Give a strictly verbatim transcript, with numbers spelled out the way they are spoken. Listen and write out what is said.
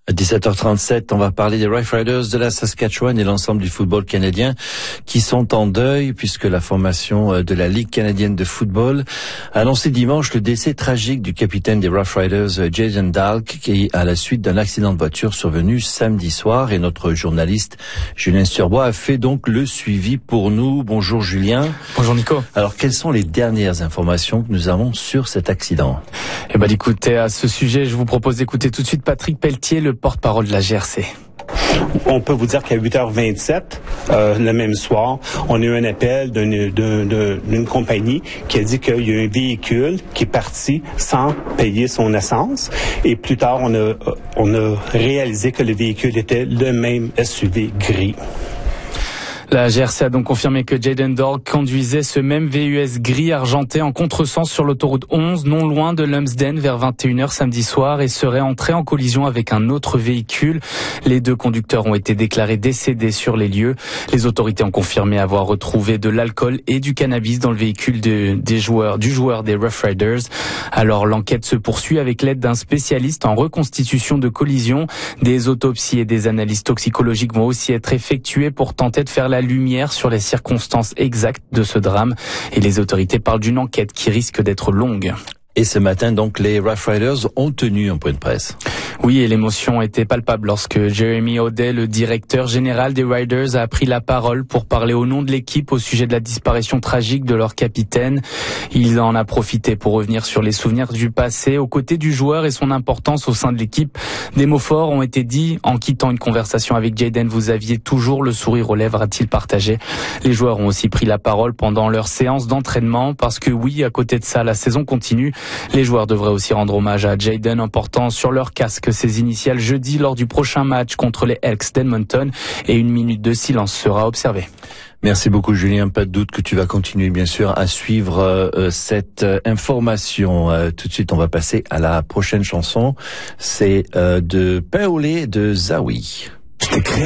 À dix-sept heures trente-sept, on va parler des Rough Riders de la Saskatchewan et l'ensemble du football canadien qui sont en deuil puisque la formation de la Ligue canadienne de football a annoncé dimanche le décès tragique du capitaine des Rough Riders, Jayden Dahlk, qui à la suite d'un accident de voiture survenu samedi soir. Et notre journaliste Julien Sturbois a fait donc le suivi pour nous. Bonjour Julien. Bonjour Nico. Alors quelles sont les dernières informations que nous avons sur cet accident? Eh ben écoutez, à ce sujet, je vous propose d'écouter tout de suite Patrick Pelletier, le porte-parole de la G R C. On peut vous dire qu'à huit heures vingt-sept, euh, le même soir, on a eu un appel d'une, d'une, d'une compagnie qui a dit qu'il y a un véhicule qui est parti sans payer son essence. Et plus tard, on a, on a réalisé que le véhicule était le même S U V gris. La G R C a donc confirmé que Jayden Dahlk conduisait ce même V U S gris argenté en contresens sur l'autoroute onze, non loin de Lumsden, vers vingt et une heures samedi soir, et serait entré en collision avec un autre véhicule. Les deux conducteurs ont été déclarés décédés sur les lieux. Les autorités ont confirmé avoir retrouvé de l'alcool et du cannabis dans le véhicule de, des joueurs, du joueur des Rough Riders. Alors l'enquête se poursuit avec l'aide d'un spécialiste en reconstitution de collision. Des autopsies et des analyses toxicologiques vont aussi être effectuées pour tenter de faire la lumière sur les circonstances exactes de ce drame, et les autorités parlent d'une enquête qui risque d'être longue. Et ce matin, donc, les Rough Riders ont tenu un point de presse. Oui, et l'émotion était palpable lorsque Jeremy O'Day, le directeur général des Riders, a pris la parole pour parler au nom de l'équipe au sujet de la disparition tragique de leur capitaine. Il en a profité pour revenir sur les souvenirs du passé, aux côtés du joueur et son importance au sein de l'équipe. Des mots forts ont été dits en quittant une conversation avec Jayden. Vous aviez toujours le sourire aux lèvres, a-t-il partagé. Les joueurs ont aussi pris la parole pendant leur séance d'entraînement parce que oui, à côté de ça, la saison continue. Les joueurs devraient aussi rendre hommage à Jayden en portant sur leur casque ses initiales jeudi lors du prochain match contre les Elks d'Edmonton, et une minute de silence sera observée. Merci beaucoup Julien, pas de doute que tu vas continuer bien sûr à suivre euh, cette euh, information. Euh, tout de suite on va passer à la prochaine chanson, c'est euh, de Paolé de Zawi.